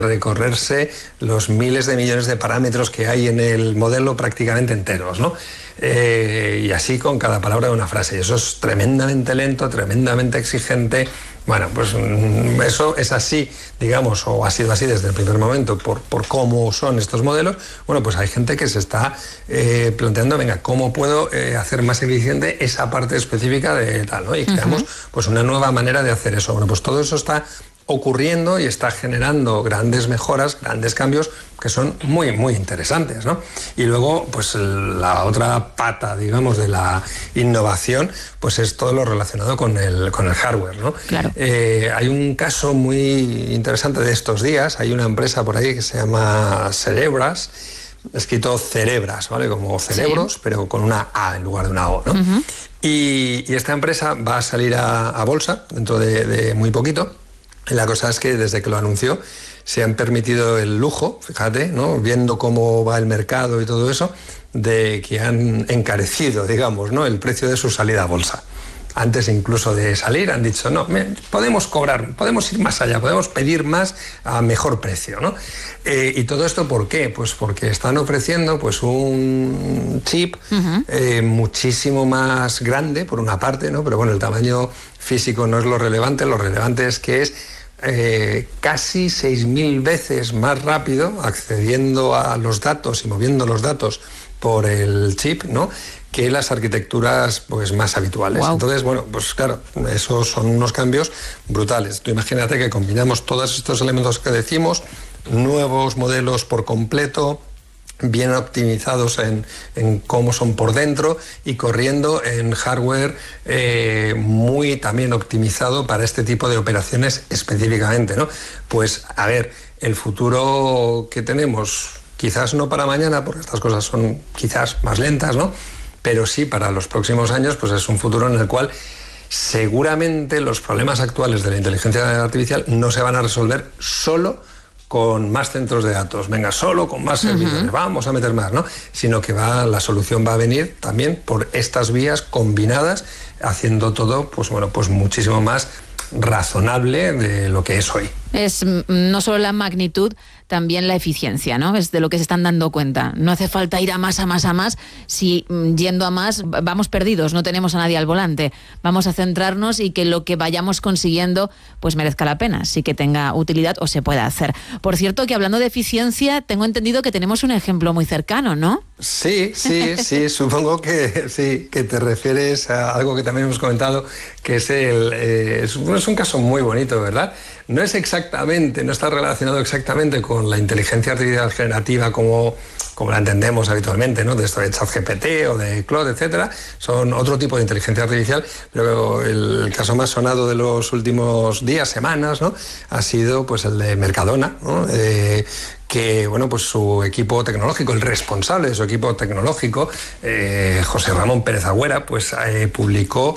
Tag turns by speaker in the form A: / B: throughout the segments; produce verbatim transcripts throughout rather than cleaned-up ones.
A: recorrerse los miles de millones de parámetros que hay en el modelo prácticamente enteros, ¿no? Eh, y así con cada palabra de una frase. Eso es tremendamente lento, tremendamente exigente. Bueno, pues eso es así, digamos, o ha sido así desde el primer momento por, por cómo son estos modelos. Bueno, pues hay gente que se está eh, planteando, venga, ¿cómo puedo eh, hacer más eficiente esa parte específica de tal, ¿no? Y creamos, uh-huh. pues una nueva manera de hacer eso. Bueno, pues todo eso está ocurriendo y está generando grandes mejoras, grandes cambios que son muy, muy interesantes, ¿no? Y luego, pues la otra pata, digamos, de la innovación, pues es todo lo relacionado con el, con el hardware, ¿no?
B: Claro.
A: Eh, hay un caso muy interesante de estos días, hay una empresa por ahí que se llama Cerebras, escrito Cerebras, ¿vale? Como cerebros, sí. pero con una A en lugar de una O, ¿no? Uh-huh. y, y esta empresa va a salir a, a bolsa dentro de, de muy poquito. La cosa es que desde que lo anunció se han permitido el lujo, fíjate, ¿no? Viendo cómo va el mercado y todo eso, de que han encarecido, digamos, ¿no? el precio de su salida a bolsa. Antes incluso de salir han dicho, no, podemos cobrar, podemos ir más allá, podemos pedir más a mejor precio, ¿no? Eh, ¿Y todo esto por qué? Pues porque están ofreciendo pues un chip uh-huh. eh, muchísimo más grande, por una parte, ¿no? Pero bueno, el tamaño físico no es lo relevante, lo relevante es que es eh, casi seis mil veces más rápido, accediendo a los datos y moviendo los datos por el chip, ¿no? que las arquitecturas pues más habituales. Wow. Entonces, bueno, pues claro, esos son unos cambios brutales. Tú imagínate que combinamos todos estos elementos que decimos, nuevos modelos por completo, bien optimizados en, en cómo son por dentro y corriendo en hardware eh, muy también optimizado para este tipo de operaciones específicamente, ¿no? Pues, a ver, el futuro que tenemos, quizás no para mañana, porque estas cosas son quizás más lentas, ¿no? Pero sí para los próximos años, pues es un futuro en el cual seguramente los problemas actuales de la inteligencia artificial no se van a resolver solo con más centros de datos, venga, solo con más servidores, uh-huh. vamos a meter más, ¿no? Sino que va, la solución va a venir también por estas vías combinadas, haciendo todo, pues bueno, pues muchísimo más razonable de lo que es hoy.
B: Es no solo la magnitud, también la eficiencia, ¿no? Es de lo que se están dando cuenta. No hace falta ir a más, a más, a más. Si yendo a más vamos perdidos, no tenemos a nadie al volante. Vamos a centrarnos y que lo que vayamos consiguiendo pues merezca la pena, sí que tenga utilidad o se pueda hacer. Por cierto, que hablando de eficiencia, tengo entendido que tenemos un ejemplo muy cercano, ¿no?
A: Sí, sí, sí, supongo que sí, que te refieres a algo que también hemos comentado, que es el eh, es, es un caso muy bonito, ¿verdad? No es exactamente, no está relacionado exactamente con la inteligencia artificial generativa como, como la entendemos habitualmente, ¿no? De esto de ChatGPT o de Claude, etcétera. Son otro tipo de inteligencia artificial, pero el caso más sonado de los últimos días, semanas, ¿no? Ha sido pues el de Mercadona, ¿no? Eh, que bueno, pues su equipo tecnológico, el responsable de su equipo tecnológico, eh, José Ramón Pérez Agüera, pues eh, publicó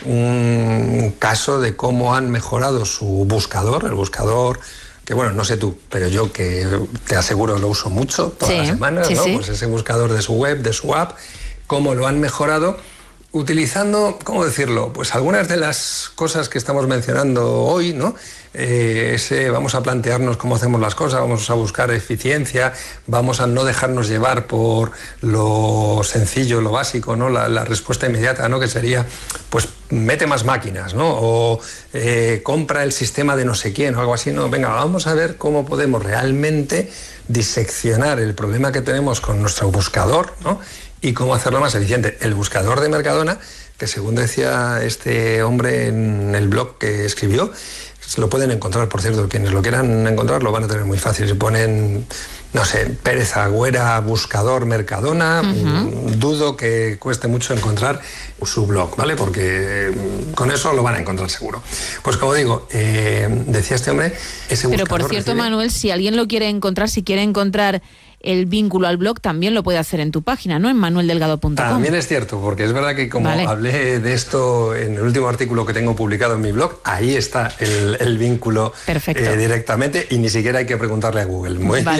A: un caso de cómo han mejorado su buscador, el buscador que bueno, no sé tú, pero yo que te aseguro lo uso mucho todas sí, las semanas, sí, ¿no? Sí. Pues ese buscador de su web, de su app, cómo lo han mejorado utilizando, ¿cómo decirlo? Pues algunas de las cosas que estamos mencionando hoy, ¿no? Eh, ese, vamos a plantearnos cómo hacemos las cosas, vamos a buscar eficiencia, vamos a no dejarnos llevar por lo sencillo, lo básico, ¿no? La, la respuesta inmediata, ¿no? Que sería, pues, mete más máquinas, ¿no? O eh, compra el sistema de no sé quién o algo así, ¿no? Venga, vamos a ver cómo podemos realmente diseccionar el problema que tenemos con nuestro buscador, ¿no? Y cómo hacerlo más eficiente. El buscador de Mercadona, que según decía este hombre en el blog que escribió, se lo pueden encontrar, por cierto, quienes lo quieran encontrar lo van a tener muy fácil. Si ponen, no sé, Pérez Agüera, buscador Mercadona, uh-huh. dudo que cueste mucho encontrar su blog, ¿vale? Porque con eso lo van a encontrar seguro. Pues como digo, eh, decía este hombre, ese buscador...
B: Pero por cierto,
A: recibe...
B: Manuel, si alguien lo quiere encontrar, si quiere encontrar el vínculo al blog, también lo puede hacer en tu página, ¿no? En manuel delgado punto com.
A: También es cierto, porque es verdad que como vale. hablé de esto en el último artículo que tengo publicado en mi blog, ahí está el, el vínculo eh, directamente y ni siquiera hay que preguntarle a Google. Muy vale. bien señalado.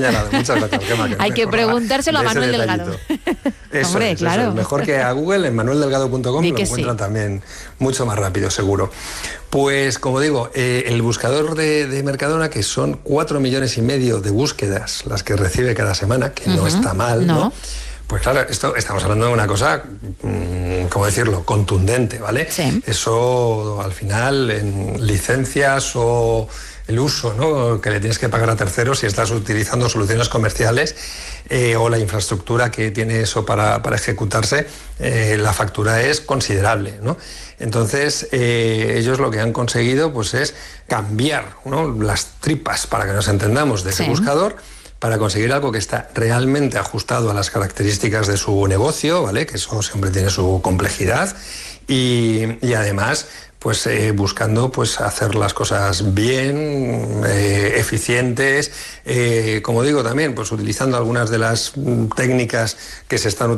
A: señalado. Muchas gracias, Gemma, que
B: Hay que preguntárselo a Manuel Delgado.
A: Eso
B: Hombre,
A: es,
B: claro.
A: Eso es. Mejor que a Google, en manuel delgado punto com lo encuentran
B: sí.
A: también mucho más rápido, seguro. Pues, como digo, eh, el buscador de, de Mercadona, que son cuatro millones y medio de búsquedas las que recibe cada semana, que uh-huh. no está mal, ¿no? ¿no? Pues claro, esto estamos hablando de una cosa, mmm, ¿cómo decirlo?, contundente, ¿vale?
B: Sí.
A: Eso, al final, en licencias o el uso, ¿no?, que le tienes que pagar a terceros si estás utilizando soluciones comerciales eh, o la infraestructura que tiene eso para, para ejecutarse, eh, la factura es considerable, ¿no? Entonces, eh, ellos lo que han conseguido pues es cambiar, ¿no?, las tripas, para que nos entendamos, de ese sí. buscador, para conseguir algo que está realmente ajustado a las características de su negocio, ¿vale? Que eso siempre tiene su complejidad y, y además pues eh, buscando pues hacer las cosas bien, eh, eficientes, eh, como digo también, pues utilizando algunas de las técnicas que se están utilizando